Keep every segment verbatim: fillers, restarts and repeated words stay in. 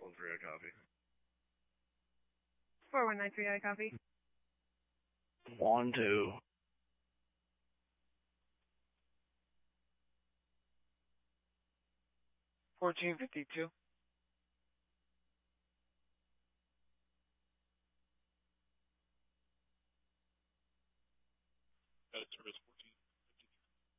One three, I copy. four one nine three, I copy. One two. fourteen fifty-two. Got it, service fourteen fifty-two.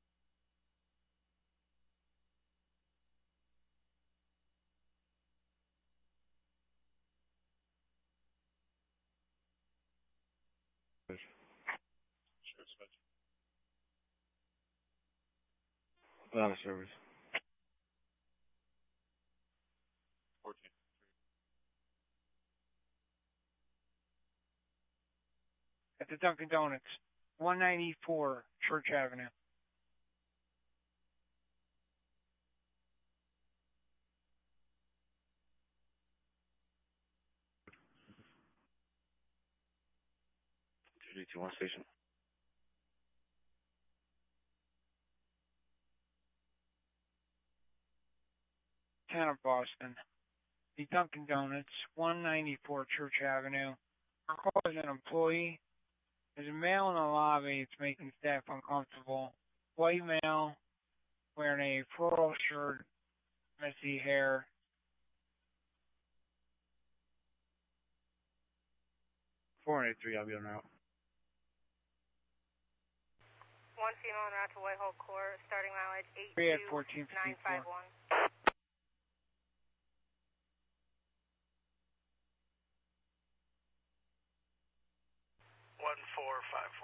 Sure, dispatch. Out of service. fourteen. At the Dunkin' Donuts, one ninety-four Church Avenue. two D two one station. Town of Boston. The Dunkin' Donuts, one ninety-four Church Avenue. Our call is an employee. There's a male in the lobby. It's making staff uncomfortable. White male, wearing a floral shirt, messy hair. four eight three, I'll be on route. One female en route to Whitehall Court, starting mileage eight Three at two fourteen nine five fifty-four. one. One four five four.